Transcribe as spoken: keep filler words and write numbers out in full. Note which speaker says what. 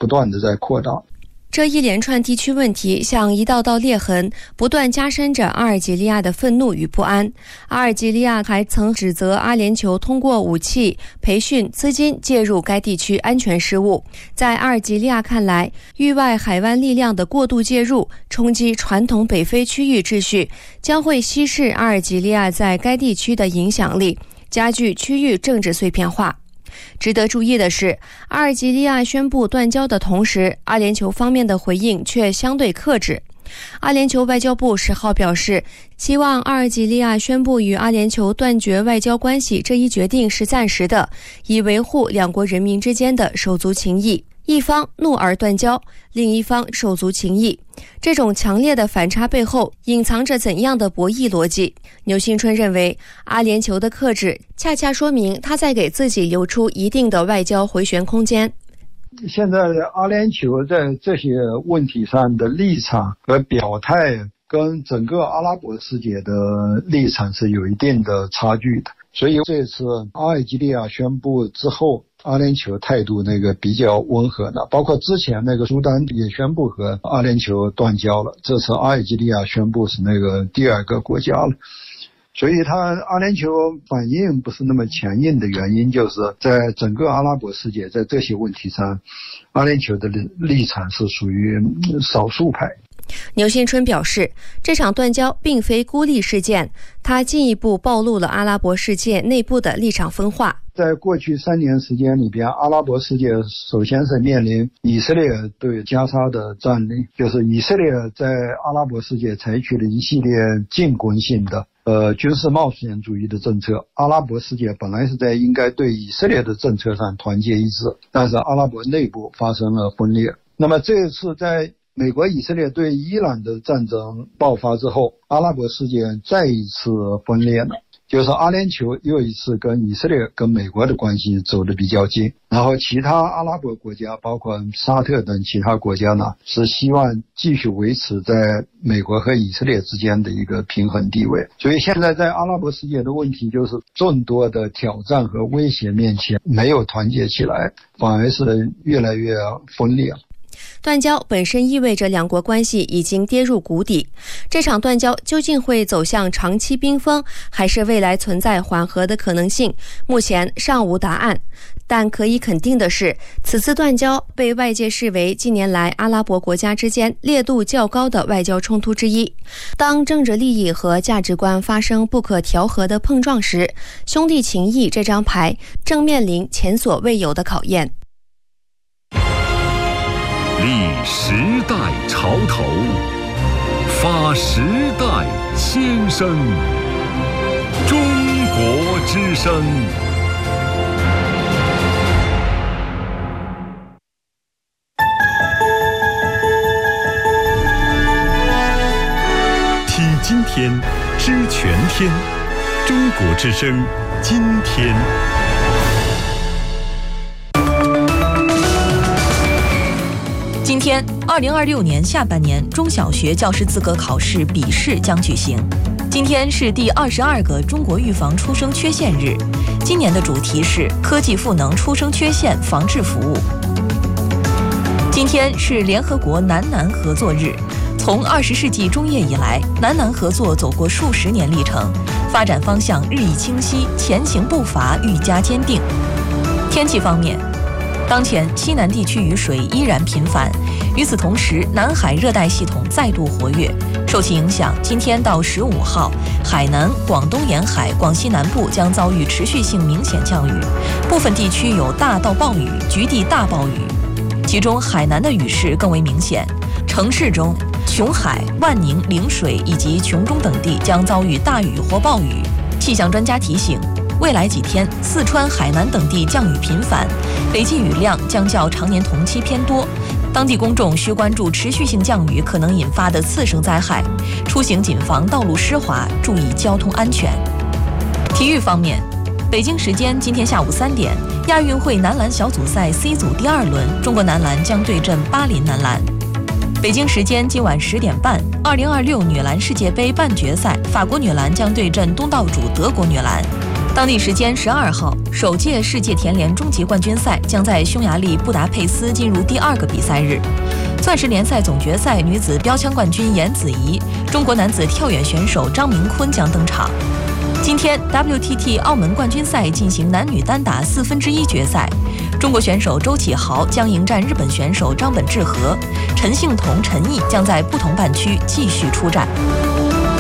Speaker 1: 不断的在扩大。
Speaker 2: 这一连串地区问题像一道道裂痕，不断加深着阿尔及利亚的愤怒与不安。阿尔及利亚还曾指责阿联酋通过武器、培训、资金介入该地区安全事务。在阿尔及利亚看来，域外海湾力量的过度介入，冲击传统北非区域秩序，将会稀释阿尔及利亚在该地区的影响力，加剧区域政治碎片化。值得注意的是，阿尔及利亚宣布断交的同时，阿联酋方面的回应却相对克制。阿联酋外交部十号表示，希望阿尔及利亚宣布与阿联酋断绝外交关系这一决定是暂时的，以维护两国人民之间的手足情谊。一方怒而断交，另一方手足情谊，这种强烈的反差背后隐藏着怎样的博弈逻辑？牛新春认为，阿联酋的克制恰恰说明他在给自己留出一定的外交回旋空间。
Speaker 1: 现在阿联酋在这些问题上的立场和表态跟整个阿拉伯世界的立场是有一定的差距的，所以这次阿尔及利亚宣布之后，阿联酋态度那个比较温和的，包括之前那个苏丹也宣布和阿联酋断交了，这次阿尔及利亚宣布是那个第二个国家了。所以他阿联酋反应不是那么强硬的原因，就是在整个阿拉伯世界，在这些问题上，阿联酋的立场是属于少数派。
Speaker 2: 牛新春表示，这场断交并非孤立事件，他进一步暴露了阿拉伯世界内部的立场分化。
Speaker 1: 在过去三年时间里边，阿拉伯世界首先是面临以色列对加沙的占领，就是以色列在阿拉伯世界采取了一系列进攻性的呃军事冒险主义的政策。阿拉伯世界本来是在应该对以色列的政策上团结一致，但是阿拉伯内部发生了分裂。那么这次在美国以色列对伊朗的战争爆发之后，阿拉伯世界再一次分裂了，就是阿联酋又一次跟以色列跟美国的关系走得比较近，然后其他阿拉伯国家包括沙特等其他国家呢，是希望继续维持在美国和以色列之间的一个平衡地位。所以现在在阿拉伯世界的问题就是众多的挑战和威胁面前没有团结起来，反而是越来越分裂。
Speaker 2: 断交本身意味着两国关系已经跌入谷底，这场断交究竟会走向长期冰封，还是未来存在缓和的可能性，目前尚无答案。但可以肯定的是，此次断交被外界视为近年来阿拉伯国家之间烈度较高的外交冲突之一。当政治利益和价值观发生不可调和的碰撞时，兄弟情谊这张牌正面临前所未有的考验。
Speaker 3: 立时代潮头，发时代先声。中国之声。
Speaker 4: 听今天，知全天。中国之声，今天。
Speaker 5: 今天，二零二六年下半年中小学教师资格考试笔试将举行。今天是第二十二个中国预防出生缺陷日，今年的主题是科技赋能出生缺陷防治服务。今天是联合国南南合作日。从二十世纪中叶以来，南南合作走过数十年历程，发展方向日益清晰，前行步伐愈加坚定。天气方面，当前西南地区雨水依然频繁，与此同时，南海热带系统再度活跃。受其影响，今天到十五号，海南、广东沿海、广西南部将遭遇持续性明显降雨，部分地区有大到暴雨、局地大暴雨。其中，海南的雨势更为明显，城市中，琼海、万宁、陵水以及琼中等地将遭遇大雨或暴雨。气象专家提醒，未来几天，四川、海南等地降雨频繁，累计雨量将较常年同期偏多。当地公众需关注持续性降雨可能引发的次生灾害，出行谨防道路湿滑，注意交通安全。体育方面，北京时间今天下午三点，亚运会男篮小组赛 C 组第二轮，中国男篮将对阵巴林男篮。北京时间今晚十点半，二零二六女篮世界杯半决赛，法国女篮将对阵东道主德国女篮。 当地时间十二号，首届世界田联终极冠军赛将在匈牙利布达佩斯进入第二个比赛日。钻石联赛总决赛女子标枪冠军颜子怡、中国男子跳远选手张明坤将登场。今天 W T T 澳门冠军赛进行男女单打四分之一决赛，中国选手周启豪将迎战日本选手张本智和，陈幸同、陈毅将在不同半区继续出战。